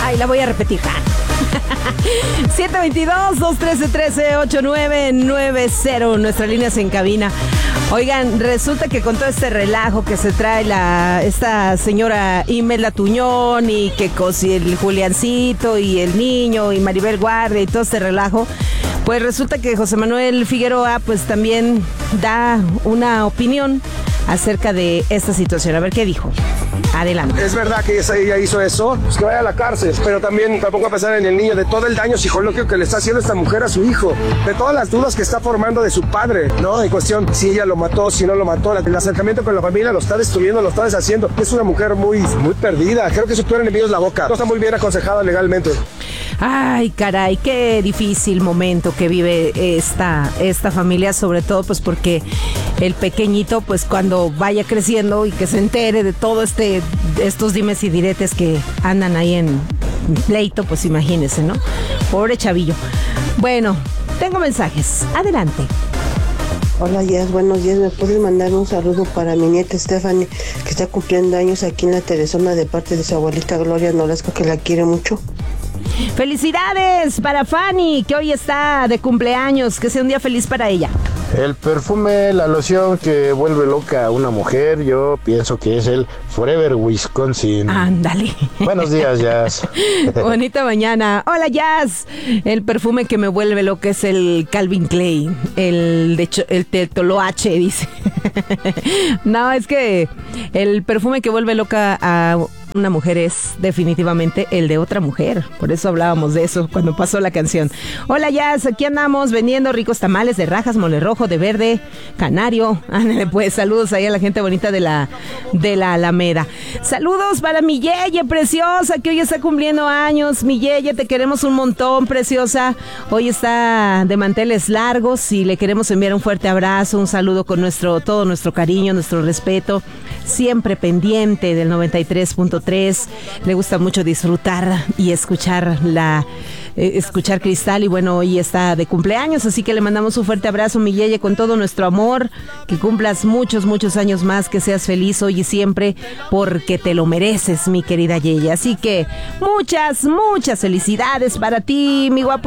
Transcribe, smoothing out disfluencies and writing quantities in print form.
Ay, la voy a repetir. 722-213-1389-90, nuestras líneas en cabina. Oigan, resulta que con todo este relajo que se trae esta señora Imelda Tuñón y que el Juliancito y el niño y Maribel Guardia y todo este relajo, pues resulta que José Manuel Figueroa pues también da una opinión acerca de esta situación. A ver qué dijo. Adelante. Es verdad que ella hizo eso, pues que vaya a la cárcel, pero también me pongo a pensar en el niño, de todo el daño psicológico que le está haciendo esta mujer a su hijo, de todas las dudas que está formando de su padre, ¿no? En cuestión, si ella lo mató, si no lo mató, el acercamiento con la familia lo está destruyendo, lo está deshaciendo. Es una mujer muy perdida, creo que su peor enemigo es la boca, no está muy bien aconsejada legalmente. Ay, caray, qué difícil momento que vive esta familia, sobre todo pues porque el pequeñito pues cuando vaya creciendo y que se entere de todo estos dimes y diretes que andan ahí en pleito, pues imagínese, ¿no? Pobre chavillo. Bueno, tengo mensajes, adelante. Hola, Jess, buenos días. ¿Me puedes mandar un saludo para mi nieta Stephanie, que está cumpliendo años aquí en la Teresona, de parte de su abuelita Gloria Nolasco, que la quiere mucho? ¡Felicidades para Fanny, que hoy está de cumpleaños! Que sea un día feliz para ella. El perfume, la loción que vuelve loca a una mujer, yo pienso que es el Forever Wisconsin. Ándale. Buenos días, Jazz. Bonita mañana. Hola, Jazz. El perfume que me vuelve loca es el Calvin Klein, el de Toloache, dice. No, es que el perfume que vuelve loca a una mujer es definitivamente el de otra mujer. Por eso hablábamos de eso cuando pasó la canción. Hola, Jazz, aquí andamos vendiendo ricos tamales de rajas, mole rojo, de verde, canario. Ándale, pues, saludos ahí a la gente bonita de la Alameda. Saludos para mi Yeye preciosa, que hoy está cumpliendo años. Mi Yeye, te queremos un montón, preciosa. Hoy está de manteles largos y le queremos enviar un fuerte abrazo, un saludo con todo nuestro cariño, nuestro respeto. Siempre pendiente del 93.3. Le gusta mucho disfrutar y escuchar Cristal, y bueno, hoy está de cumpleaños, así que le mandamos un fuerte abrazo, mi Yeye, con todo nuestro amor, que cumplas muchos años más, que seas feliz hoy y siempre, porque te lo mereces, mi querida Yeye. Así que muchas felicidades para ti, mi guapo